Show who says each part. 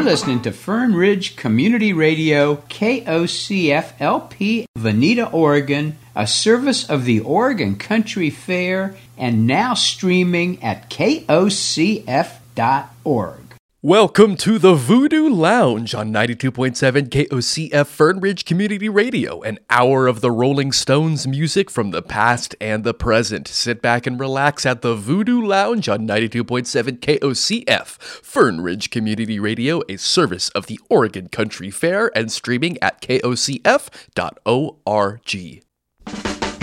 Speaker 1: listening to Fern Ridge Community Radio, KOCF-LP, Veneta, Oregon, a service of the Oregon Country Fair, and now streaming at KOCF.org.
Speaker 2: Welcome to the Voodoo Lounge on 92.7 KOCF Fern Ridge Community Radio, an hour of the Rolling Stones music from the past and the present. Sit back and relax at the Voodoo Lounge on 92.7 KOCF Fern Ridge Community Radio, a service of the Oregon Country Fair, and streaming at KOCF.org.